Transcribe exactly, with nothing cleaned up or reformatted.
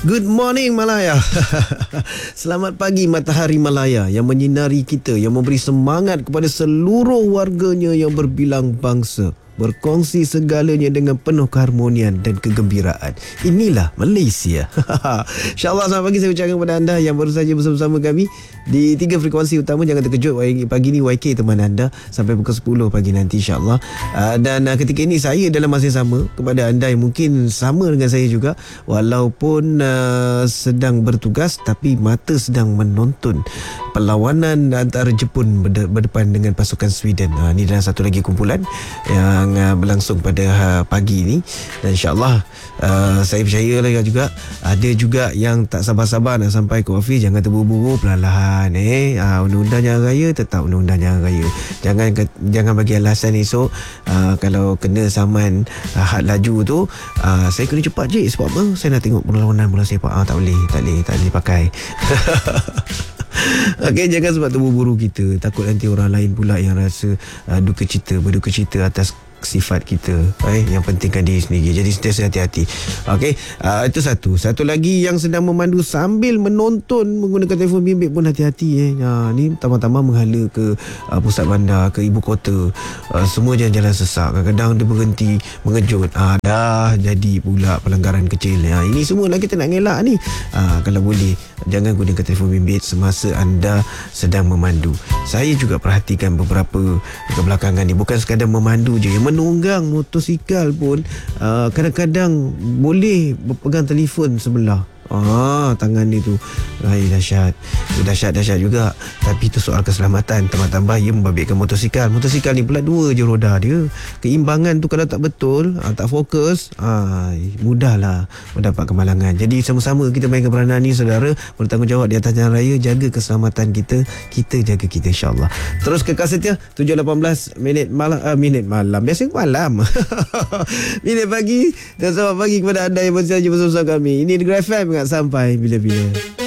Good morning Malaya. Selamat pagi matahari Malaya yang menyinari kita, yang memberi semangat kepada seluruh warganya yang berbilang bangsa, berkongsi segalanya dengan penuh keharmonian dan kegembiraan. Inilah Malaysia. InsyaAllah selamat pagi saya ucapkan kepada anda yang baru saja bersama-sama kami di tiga frekuensi utama. Jangan terkejut, pagi ni Y K teman anda sampai pukul sepuluh pagi nanti insyaAllah. uh, Dan uh, ketika ini saya dalam masa yang sama kepada anda yang mungkin sama dengan saya juga, walaupun uh, sedang bertugas tapi mata sedang menonton perlawanan antara Jepun berde- berdepan dengan pasukan Sweden. uh, Ini adalah satu lagi kumpulan yang uh, berlangsung pada uh, pagi ini. Dan insyaAllah uh, saya percaya lah juga ada juga yang tak sabar-sabar nak sampai ke ofis. Jangan terburu-buru, perlahan-lahan eh uh, undang-undang jalan raya tetap undang-undang jalan raya. Jangan jangan bagi alasan esok uh, kalau kena saman uh, had laju tu, uh, saya kena cepat je sebab apa, saya nak tengok perlawanan bola sepak. Ah, tak boleh tak boleh tak boleh pakai. Okey, jangan sebab terburu-buru kita, takut nanti orang lain pula yang rasa uh, duka cita, berduka cita atas sifat kita. eh yang pentingkan diri sendiri, jadi sentiasa hati-hati. Okey, uh, itu satu. Satu lagi, yang sedang memandu sambil menonton menggunakan telefon bimbit pun hati-hati. eh ha, ni tambah-tambah menghala ke uh, pusat bandar, ke ibu kota, uh, semua jalan-jalan sesak, kadang-kadang dia berhenti mengejut. uh, dah jadi pula pelanggaran kecil. Ha, ini semualah kita nak ngelak ni. uh, Kalau boleh jangan gunakan telefon bimbit semasa anda sedang memandu. Saya juga perhatikan beberapa kebelakangan ni, bukan sekadar memandu je, yang menunggang motosikal pun uh, kadang-kadang boleh berpegang telefon sebelah. Ah, tangan dia tu Hai, dahsyat. Itu dahsyat-dahsyat juga. Tapi itu soal keselamatan. Tambah-tambah ia membabitkan motosikal. Motosikal ni pula dua je roda dia. Keimbangan tu kalau tak betul, ah, tak fokus, ah, mudahlah mendapat kemalangan. Jadi sama-sama kita mainkan peranan ni saudara, bertanggungjawab di atas jalan raya. Jaga keselamatan kita, kita jaga kita insyaAllah. Terus kekal setia tujuh lapan belas minit malam, ah, minit malam biasa malam minit pagi. Dan selamat pagi kepada anda yang masih saja bersama kami. Ini Negeri F M, sampai bila-bila.